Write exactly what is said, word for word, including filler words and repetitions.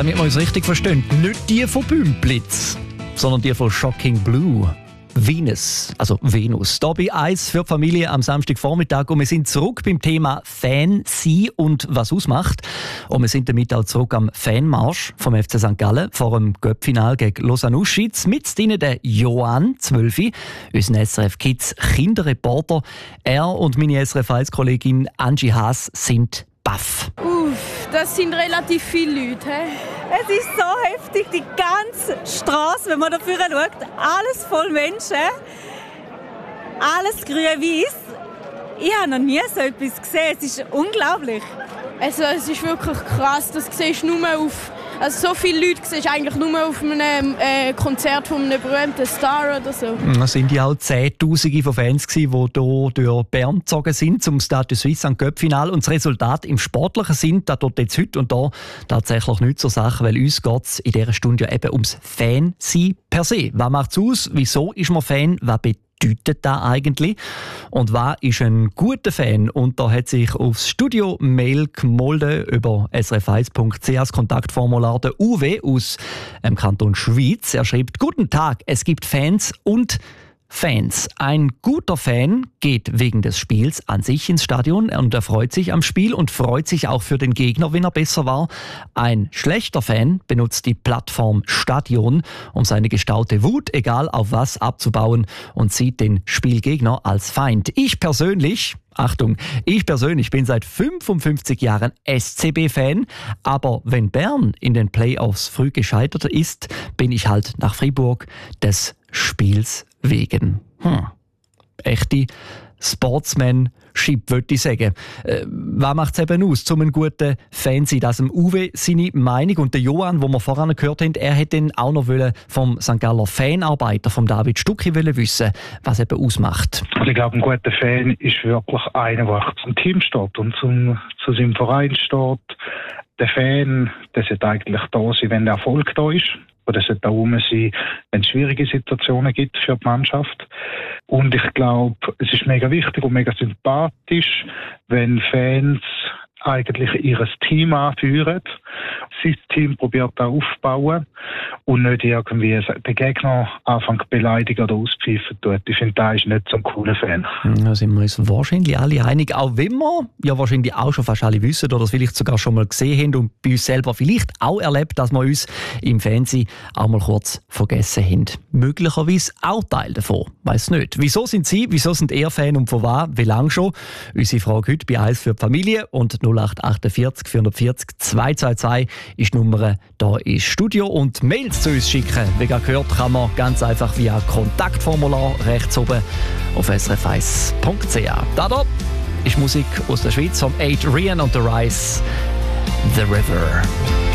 Damit wir uns richtig verstehen, nicht die von Bümplitz, sondern die von Shocking Blue. Venus, also Venus. Hier bei «Eis für die Familie» am Samstagvormittag. Und wir sind zurück beim Thema Fan sein und was ausmacht. Und wir sind damit auch zurück am Fanmarsch vom F C Sankt Gallen vor dem Cup-Final gegen Lausanne-Uschitz. Mit drinnen der Johann, zwölf, unser S R F Kids Kinderreporter. Er und meine S R F eins-Kollegin Angie Haas sind baff. Uff, das sind relativ viele Leute. He? Es ist so heftig, die ganze Straße, wenn man dafür schaut, alles voll Menschen, alles grün-weiß. Ich habe noch nie so etwas gesehen, es ist unglaublich. Also, es ist wirklich krass, das siehst du nur auf... Also so viele Leute siehst du eigentlich nur auf einem äh, Konzert von einem berühmten Star oder so. Es waren ja auch Zehntausende von Fans, die hier durch Bern gezogen sind zum Stade de Suisse am Cup-Final. Und das Resultat im sportlichen Sinn, das tut jetzt heute und da tatsächlich nicht zur Sache, weil uns geht es in dieser Stunde ja eben ums Fan-Sein per se. Was macht es aus? Wieso ist man Fan? Was bedeutet das eigentlich? Und was ist ein guter Fan? Und da hat sich aufs Studio-Mail gemolden über s r f eins punkt c h das Kontaktformular der Uwe aus dem Kanton Schwyz. Er schreibt: Guten Tag, es gibt Fans und Fans. Ein guter Fan geht wegen des Spiels an sich ins Stadion und er freut sich am Spiel und freut sich auch für den Gegner, wenn er besser war. Ein schlechter Fan benutzt die Plattform Stadion, um seine gestaute Wut, egal auf was, abzubauen und sieht den Spielgegner als Feind. Ich persönlich... Achtung, ich persönlich bin seit fünfundfünfzig Jahren S C B-Fan, aber wenn Bern in den Playoffs früh gescheitert ist, bin ich halt nach Fribourg des Spiels wegen. Hm. Echte Sportsmanship, würde ich sagen. Äh, was macht es eben aus, um einen guten Fan zu sein? Das dem Uwe seine Meinung. Und der Johann, den wir vorhin gehört haben, er hätte dann auch noch vom Sankt Galler Fanarbeiter, vom David Stucki, wissen, was eben ausmacht. Also ich glaube, ein guter Fan ist wirklich einer, der zum Team steht und zum, zu seinem Verein steht. Der Fan, der sollte eigentlich da sein, wenn der Erfolg da ist. Oder es sollte auch rum sein, wenn es schwierige Situationen gibt für die Mannschaft. Und ich glaube, es ist mega wichtig und mega sympathisch, wenn Fans eigentlich ihr Team anführen, sein Team probiert auch aufzubauen und nicht irgendwie den Gegner anfangen zu beleidigen oder auspfeifen tut. Ich finde, da ist nicht so ein cooler Fan. Da sind wir uns wahrscheinlich alle einig, auch wenn wir ja wahrscheinlich auch schon fast alle wissen oder es vielleicht sogar schon mal gesehen haben und bei uns selber vielleicht auch erlebt, dass wir uns im Fernsehen auch mal kurz vergessen haben. Möglicherweise auch Teil davon, weiss nicht. Wieso sind Sie, wieso sind ihr Fan und von was, wie lange schon? Unsere Frage heute bei «Eis für die Familie» und null acht achtundvierzig vierhundertvierzig zweihundertzweiundzwanzig ist die Nummer hier ins Studio. Und Mails zu uns schicken, wie gerade gehört, kann man ganz einfach via Kontaktformular rechts oben auf s r f eins punkt c h. Da hier ist Musik aus der Schweiz von Adrian und The Rise, «The River».